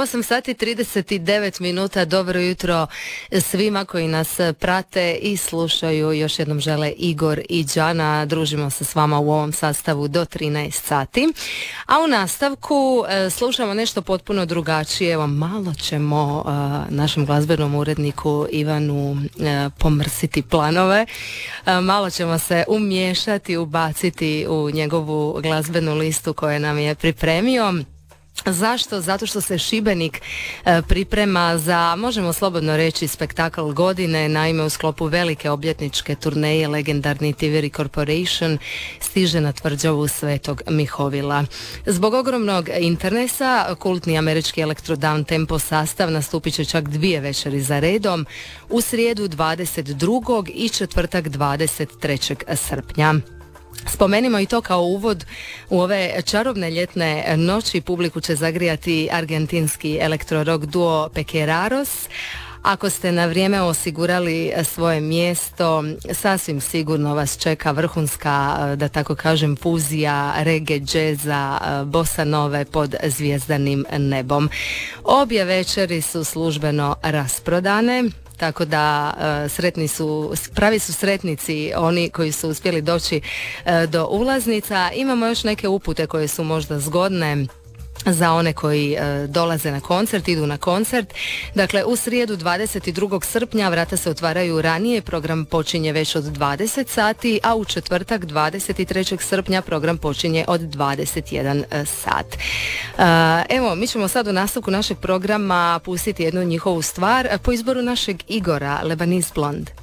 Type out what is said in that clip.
8 sati 39 minuta, dobro jutro svima koji nas prate i slušaju. Još jednom žele Igor i Đana. Družimo se s vama u ovom sastavu do 13 sati. A u nastavku slušamo nešto potpuno drugačije. Evo, malo ćemo našem glazbenom uredniku Ivanu pomrsiti planove. Malo ćemo se umiješati, ubaciti u njegovu glazbenu listu koju nam je pripremio. Zašto? Zato što se Šibenik priprema za, možemo slobodno reći, spektakl godine. Naime, u sklopu velike obljetničke turneje legendarni Tiveri Corporation stiže na tvrđavu Svetog Mihovila. Zbog ogromnog internesa, kultni američki elektro down tempo sastav nastupit će čak 2 večeri za redom, u srijedu 22. i četvrtak 23. srpnja. Spomenimo i to kao uvod u ove čarobne ljetne noći. Publiku će zagrijati argentinski elektro-rock duo Pequeraros. Ako ste na vrijeme osigurali svoje mjesto, sasvim sigurno vas čeka vrhunska, da tako kažem, fuzija reggae, džeza, bossa nove pod zvjezdanim nebom. Obje večeri su službeno rasprodane. Tako da pravi su sretnici oni koji su uspjeli doći do ulaznica. Imamo još neke upute koje su možda zgodne za one koji dolaze na koncert, idu na koncert. Dakle, u srijedu 22. srpnja vrata se otvaraju ranije, program počinje već od 20 sati, a u četvrtak 23. srpnja program počinje od 21 sat. Evo, mi ćemo sad u nastavku našeg programa pustiti jednu njihovu stvar po izboru našeg Igora, Lebanese Blonde.